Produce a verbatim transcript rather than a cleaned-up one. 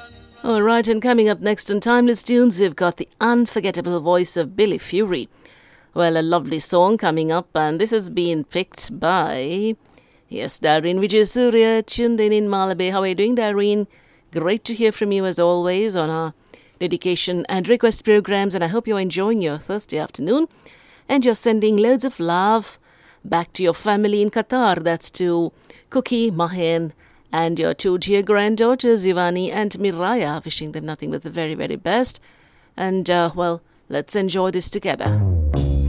All right, and coming up next on Timeless Tunes, we've got the unforgettable voice of Billy Fury. Well, a lovely song coming up, and this has been picked by, yes, Dareen Vijaysurya, tuned in in Malabar. How are you doing, Dareen? Great to hear from you as always on our dedication and request programs, and I hope you're enjoying your Thursday afternoon, and you're sending loads of love back to your family in Qatar. That's to Cookie, Mahen, and your two dear granddaughters, Ivani and Miraya, wishing them nothing but the very, very best. And, uh, well, let's enjoy this together.